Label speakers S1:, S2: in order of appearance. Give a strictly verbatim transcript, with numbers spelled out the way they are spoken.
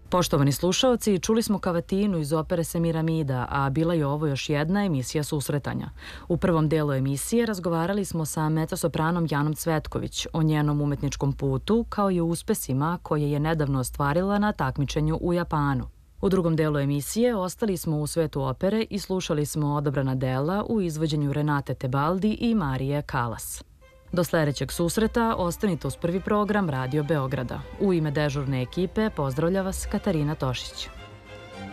S1: Poštovani slušaoci, čuli smo kavatinu iz opere Semiramida, a bila je ovo još jedna emisija susretanja. U prvom delu emisije razgovarali smo sa mezzosopranom Janom Cvetković o njenom umetničkom putu, kao i o uspesima koje je nedavno ostvarila na takmičenju u Japanu. U drugom delu emisije ostali smo u svetu opere i slušali smo odabrana dela u izvođenju Renate Tebaldi i Marije Kalas. Do sledećeg susreta ostanite uz prvi program Radio Beograda. U ime dežurne ekipe pozdravlja vas Katarina Tošić.